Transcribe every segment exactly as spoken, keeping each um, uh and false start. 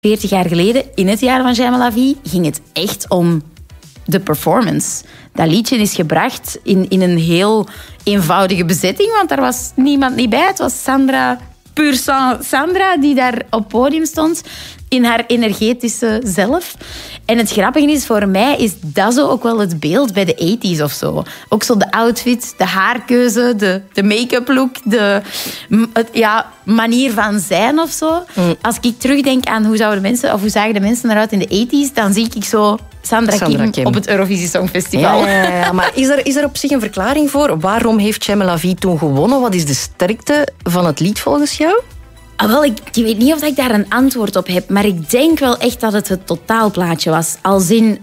veertig jaar geleden, in het jaar van J'aime la vie, ging het echt om de performance. Dat liedje is gebracht in, in een heel eenvoudige bezetting, want er was niemand niet bij. Het was Sandra, puur sang Sandra, die daar op het podium stond, in haar energetische zelf. En het grappige is, voor mij is dat zo ook wel het beeld bij de tachtiger of zo. Ook zo de outfit, de haarkeuze, de, de make-up look, de het, ja, manier van zijn of zo. Mm. Als ik terugdenk aan hoe zouden mensen, of hoe zagen de mensen eruit in de tachtiger, dan zie ik zo Sandra, Sandra Kim, Kim op het Eurovisie Songfestival. Ja, ja, ja. Maar is er, is er op zich een verklaring voor? Waarom heeft J'aime la vie toen gewonnen? Wat is de sterkte van het lied volgens jou? Ah, wel, ik, ik weet niet of ik daar een antwoord op heb, maar ik denk wel echt dat het het totaalplaatje was. Als in,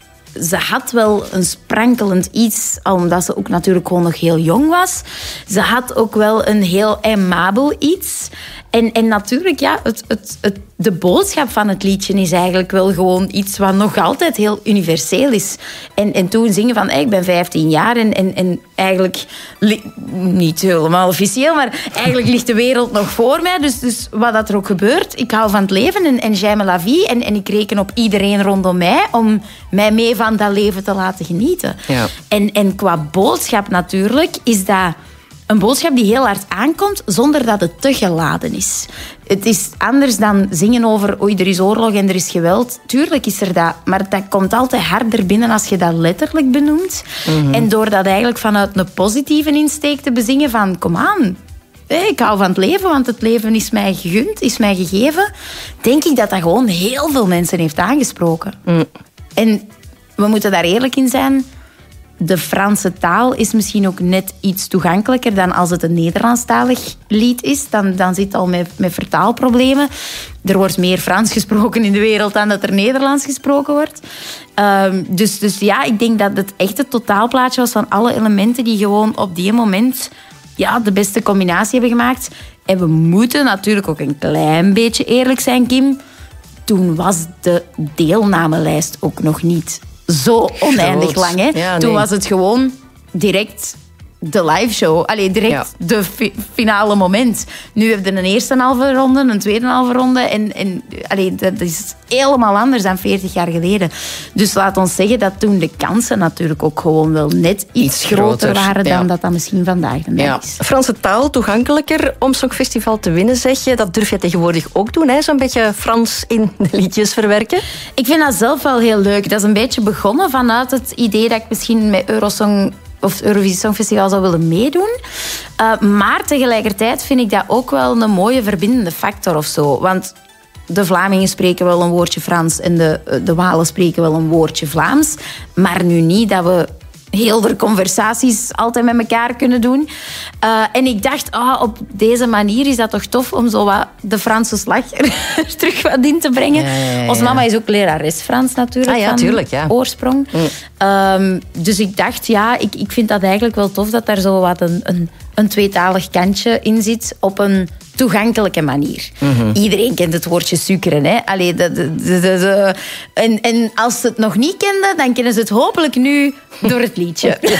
ze had wel een sprankelend iets, omdat ze ook natuurlijk gewoon nog heel jong was. Ze had ook wel een heel aimabel iets. En, en natuurlijk, ja, het, het, het, de boodschap van het liedje is eigenlijk wel gewoon iets wat nog altijd heel universeel is. En, en toen zingen van, hey, ik ben vijftien jaar en, en, en eigenlijk, li- niet helemaal officieel, maar eigenlijk ligt de wereld nog voor mij. Dus, dus wat dat er ook gebeurt, ik hou van het leven en, en J'aime la vie. En, en ik reken op iedereen rondom mij om mij mee van dat leven te laten genieten. Ja. En, en qua boodschap natuurlijk is dat een boodschap die heel hard aankomt, zonder dat het te geladen is. Het is anders dan zingen over oei, er is oorlog en er is geweld. Tuurlijk is er dat, maar dat komt altijd harder binnen als je dat letterlijk benoemt. Mm-hmm. En door dat eigenlijk vanuit een positieve insteek te bezingen van kom aan, ik hou van het leven, want het leven is mij gegund, is mij gegeven, denk ik dat dat gewoon heel veel mensen heeft aangesproken. Mm. En we moeten daar eerlijk in zijn. De Franse taal is misschien ook net iets toegankelijker dan als het een Nederlandstalig lied is. Dan, dan zit het al met, met vertaalproblemen. Er wordt meer Frans gesproken in de wereld dan dat er Nederlands gesproken wordt. Um, dus, dus ja, ik denk dat het echt het totaalplaatje was van alle elementen die gewoon op die moment ja, de beste combinatie hebben gemaakt. En we moeten natuurlijk ook een klein beetje eerlijk zijn, Kim. Toen was de deelnamelijst ook nog niet zo oneindig lang. Hè? Ja, nee. Toen was het gewoon direct de live show. Allee, direct ja. de fi- finale moment. Nu heb je een eerste halve ronde, een tweede halve ronde. En, en allee, dat is helemaal anders dan veertig jaar geleden. Dus laat ons zeggen dat toen de kansen natuurlijk ook gewoon wel net iets, iets groter, groter waren dan ja. dat dat misschien vandaag de dag ja. is. Franse taal toegankelijker om Songfestival te winnen, zeg je. Dat durf je tegenwoordig ook doen, hè? Zo'n beetje Frans in de liedjes verwerken. Ik vind dat zelf wel heel leuk. Dat is een beetje begonnen vanuit het idee dat ik misschien met Eurosong of het Eurovisie Songfestival zou willen meedoen. Uh, maar tegelijkertijd vind ik dat ook wel een mooie verbindende factor of zo. Want de Vlamingen spreken wel een woordje Frans en de, de Walen spreken wel een woordje Vlaams. Maar nu niet dat we heel de conversaties altijd met elkaar kunnen doen. Uh, en ik dacht, oh, op deze manier is dat toch tof om zo wat de Franse slag er terug wat in te brengen. Ja, ja, ja. Ons mama is ook lerares Frans natuurlijk, ah, ja, van tuurlijk, ja. oorsprong. Mm. Um, dus ik dacht, ja, ik, ik vind dat eigenlijk wel tof dat daar zo wat een, een, een tweetalig kantje in zit op een toegankelijke manier. Mm-hmm. Iedereen kent het woordje suikeren. Hè? Allee, de, de, de, de, en, en als ze het nog niet kenden, dan kennen ze het hopelijk nu door het liedje. Ja,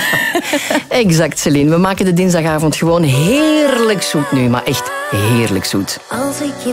exact, Celine. We maken de dinsdagavond gewoon heerlijk zoet nu. Maar echt heerlijk zoet. Als ik